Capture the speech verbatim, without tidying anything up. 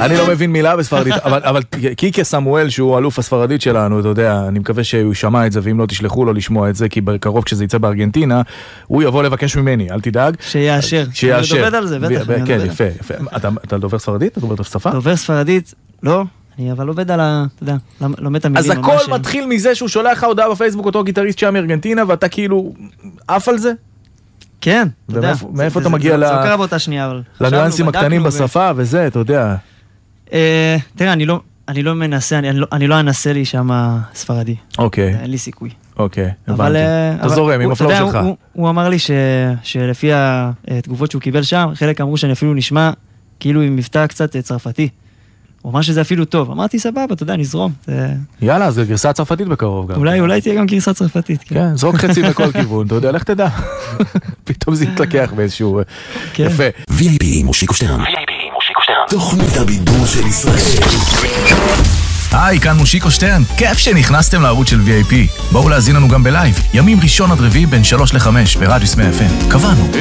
אני לא מבין מילה בספרדית, אבל קיקה סמואל, שהוא אלוף הספרדית שלנו, אתה יודע, אני מקווה שהוא שמע את זה, ואם לא תשלחו לו לשמוע את זה, כי בקרוב כשזה יצא בארגנטינה, הוא יבוא לבקש ממני, אל תדאג. שיאשר. שיאשר. אני דובד על זה, בטח. כן, יפה, יפה. אתה דובר ספרדית? אתה דובר את השפה? דובר ספרדית, לא. אני אבל עובד על ה... אתה יודע, לומד את המילים. אז הכל מתחיל מזה שהוא שולח לך הודעה בפייסבוק, אותו גיטריסט שם מארגנטינה, ואתה כאילו עף על זה? כן, אתה יודע. מאיפה אתה מגיע זה קרה באותה שנייה, אבל... לניואנסים הקטנים בשפה וזה, אתה יודע. תראה, אני לא מנסה, אני לא אנסה לי שם ספרדי. אוקיי. אין לי סיכוי. אוקיי, הבנתי. אתה זורם עם הפלואו שלך. הוא אמר לי שלפי התגובות שהוא קיבל שם, חלק אמרו שאני אפילו נשמע כאילו עם מבטא קצת צרפתי. הוא אמר שזה אפילו טוב. אמרתי, סבבה, אתה יודע, נזרום. יאללה, זה גרסה צרפתית בקרוב גם. אולי, אולי תהיה גם גרסה צרפתית. כן, זרוק חצי בכל כיוון, אתה יודע, לך תדע. פתאום זה יתלקח באיזשהו... יפה. וי איי פי עם מושיקו שטרן. וי איי פי עם מושיקו שטרן. תוכנית הבידור של ישראל. היי, כאן מושיקו שטרן. כיף שנכנסתם לערוץ של וי איי פי. בואו להזין לנו גם בלייב. ימים ראשון עד רביעי בין שלוש לחמש ברדיו סמי אף אם. קבענו.